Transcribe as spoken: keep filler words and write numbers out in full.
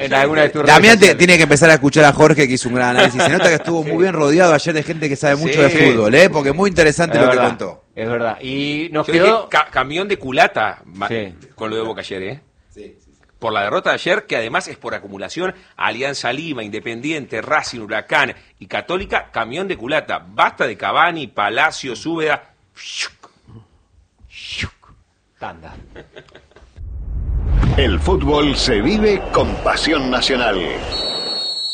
en alguna de tus Damián te, tiene que empezar a escuchar a Jorge, que hizo un gran análisis. Se nota que estuvo muy bien rodeado ayer de gente que sabe mucho Sí. de fútbol, ¿eh? Porque es muy interesante Es lo verdad, que contó. es verdad. Y nos Yo quedó... dije ca- camión de culata ma- Sí. con lo de Boca ayer, ¿eh? Sí, sí, sí. Por la derrota de ayer, que además es por acumulación, Alianza Lima, Independiente, Racing, Huracán y Católica, camión de culata. Basta de Cavani, Palacio, Súbeda. Tanda. El fútbol se vive con pasión nacional.